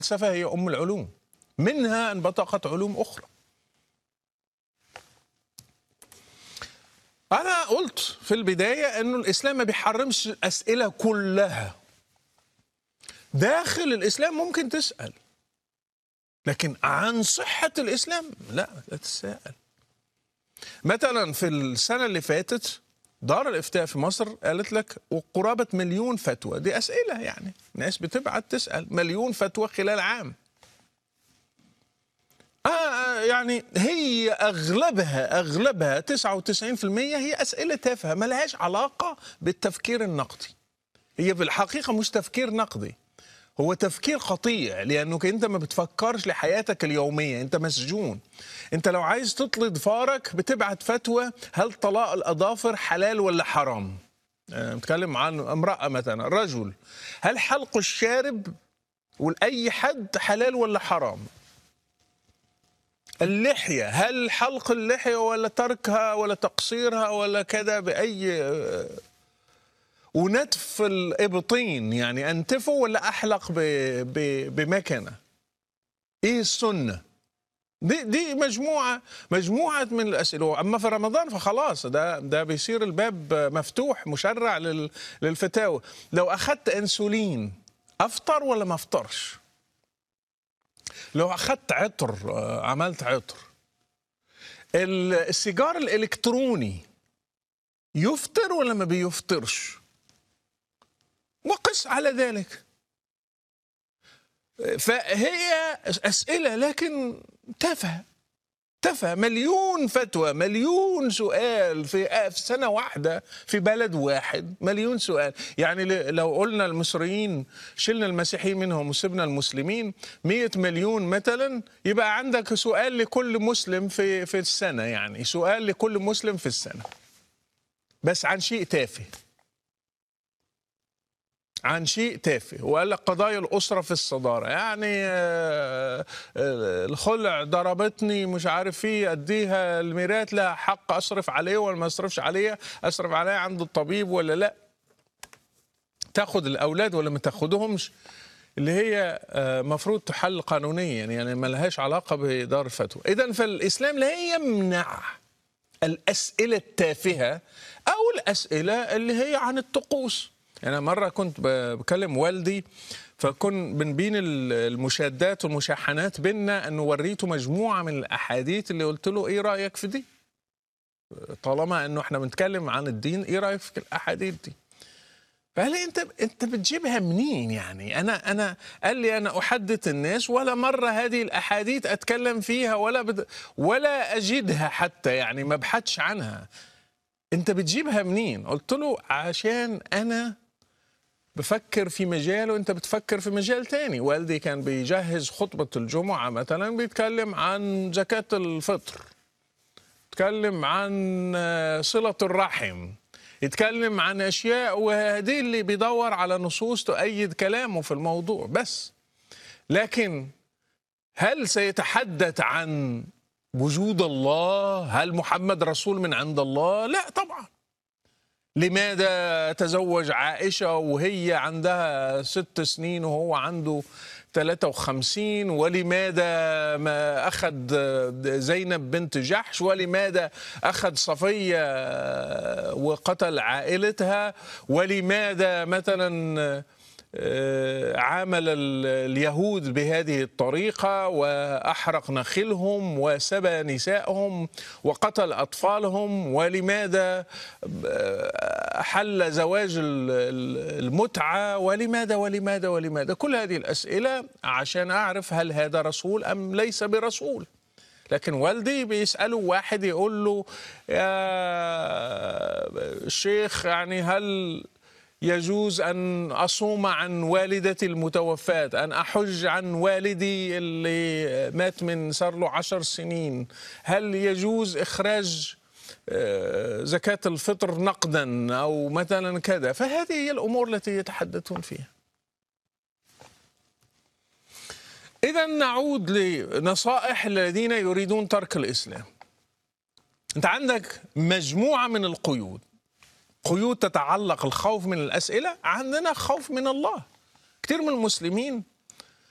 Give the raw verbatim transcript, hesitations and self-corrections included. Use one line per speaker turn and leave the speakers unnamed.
الفلسفة هي أم العلوم، منها انبثقت علوم أخرى. أنا قلت في البداية أنه الإسلام ما بيحرمش الأسئلة كلها. داخل الإسلام ممكن تسأل، لكن عن صحة الإسلام لا لا تسأل. مثلا في السنة اللي فاتت دار الإفتاء في مصر قالت لك وقرابة مليون فتوى، دي أسئلة يعني ناس بتبعت تسأل، مليون فتوى خلال عام. آه يعني هي أغلبها أغلبها تسعة وتسعين بالمئة هي أسئلة تافهة ما لهاش علاقة بالتفكير النقدي. هي في الحقيقة مش تفكير نقدي، هو تفكير قطيع، لأنك أنت ما بتفكرش لحياتك اليومية، أنت مسجون. أنت لو عايز تطلي ضفارك بتبعت فتوى هل طلاق الأظافر حلال ولا حرام؟ نتكلم عن امرأة مثلا، رجل، هل حلق الشارب ولأي حد حلال ولا حرام؟ اللحية، هل حلق اللحية ولا تركها ولا تقصيرها ولا كذا بأي، ونتف الإبطين يعني أنتفه ولا أحلق ب... ب... بمكنة؟ إيه السنة؟ دي دي مجموعة مجموعة من الأسئلة. أما في رمضان فخلاص ده ده بيصير الباب مفتوح مشرع لل... للفتاوى. لو أخذت أنسولين أفطر ولا ما أفطرش؟ لو أخذت عطر عملت عطر. السيجار الإلكتروني يفطر ولا ما بيفطرش؟ وقس على ذلك. فهي أسئلة لكن تافهة تافهة، مليون فتوى، مليون سؤال في سنة واحدة في بلد واحد، مليون سؤال. يعني لو قلنا المصريين شلنا المسيحيين منهم وسبنا المسلمين مئة مليون مثلا، يبقى عندك سؤال لكل مسلم في في السنة، يعني سؤال لكل مسلم في السنة بس عن شيء تافه، عن شيء تافه. وقال لك قضايا الأسرة في الصدارة، يعني الخلع ضربتني مش عارف ايه اديها الميراث، لها حق اصرف عليه ولا ما اصرفش عليه، اصرف عليه عند الطبيب ولا لا، تاخد الاولاد ولا ما تاخدهمش، اللي هي مفروض تحل قانونيا، يعني ما لهاش علاقة بدار الفتوى. اذا فالإسلام لا يمنع الأسئلة التافهة او الأسئلة اللي هي عن الطقوس. أنا يعني مرة كنت بكلم والدي فكن من بين المشادات والمشاحنات بيننا أنه وريته مجموعة من الأحاديث اللي قلت له إيه رأيك في دي؟ طالما أنه إحنا بنتكلم عن الدين إيه رأيك في الأحاديث دي؟ فقال لي أنت أنت بتجيبها منين يعني؟ أنا أنا قال لي أنا أحدث الناس ولا مرة هذه الأحاديث أتكلم فيها ولا بد ولا أجدها حتى، يعني ما بحثش عنها. أنت بتجيبها منين؟ قلت له عشان أنا بفكر في مجال وانت بتفكر في مجال تاني. والدي كان بيجهز خطبة الجمعة مثلا بيتكلم عن زكاة الفطر، يتكلم عن صلة الرحم، يتكلم عن أشياء، وهذه اللي بيدور على نصوص تؤيد كلامه في الموضوع بس. لكن هل سيتحدث عن وجود الله؟ هل محمد رسول من عند الله؟ لا طبعا. لماذا تزوج عائشة وهي عندها ست سنين وهو عنده ثلاثة وخمسين؟ ولماذا ما أخذ زينب بنت جحش؟ ولماذا أخذ صفية وقتل عائلتها؟ ولماذا مثلا عامل اليهود بهذه الطريقة وأحرق نخلهم وسبى نسائهم وقتل أطفالهم؟ ولماذا حل زواج المتعة؟ ولماذا ولماذا ولماذا؟ كل هذه الأسئلة عشان أعرف هل هذا رسول أم ليس برسول. لكن والدي بيسأله واحد يقول له يا الشيخ يعني هل يجوز أن أصوم عن والدتي المتوفاة، أن أحج عن والدي اللي مات من صار له عشر سنين، هل يجوز إخراج زكاة الفطر نقدا أو مثلا كذا؟ فهذه هي الأمور التي يتحدثون فيها. إذا نعود لنصائح الذين يريدون ترك الإسلام. أنت عندك مجموعة من القيود، قيود تتعلق الخوف من الأسئلة، عندنا خوف من الله. كثير من المسلمين